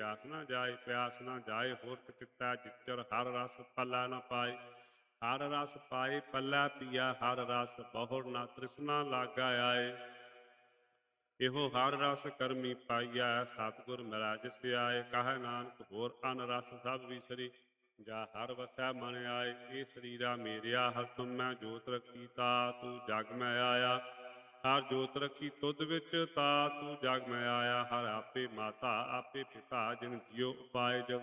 ਪਿਆਸ ਨਾ ਜਾਏ, ਪਿਆਸ ਨਾ ਜਾਏ ਹੋਰਤ ਕਿਤਾ ਜਿਚਰ ਹਰ ਰਸ ਪੱਲਾ ਨਾ ਪਾਏ। ਹਰ ਰਸ ਪਾਏ ਪੱਲਾ ਪੀਆ ਹਰ ਰਸ, ਬਹੁੜ ਨਾ ਤ੍ਰਿਸ਼ਨਾ ਲਾਗਾ ਆਏ। ਇਹੋ ਹਰ ਰਸ ਕਰਮੀ ਪਾਈਐ, ਸਤਿਗੁਰ ਮਿਲੈ ਜਿਸ ਆਏ। ਕਹੈ ਨਾਨਕ ਹੋਰ ਅਨ ਰਸ ਸਭ ਵਿਸਰੀ, ਜਾ ਹਰ ਵਸੈ ਮਨ ਆਏ। ਇਹ ਸਰੀਰਾ ਮੇਰਿਆ ਹਰ ਤੁਮ ਮੈਂ ਜੋਤ ਰੱਖੀ, ਤਾ ਤੂੰ ਜਗ ਮੈਂ ਆਇਆ। ਹਰ ਜੋਤ ਰੱਖੀ ਤੁਧ ਵਿੱਚ, ਤਾ ਤੂੰ ਜਗ ਮੈਂ ਆਇਆ। ਹਰ ਆਪੇ ਮਾਤਾ ਆਪੇ ਪਿਤਾ, ਜਿਨ ਜਿਉ ਉਪਾਏ ਜਗ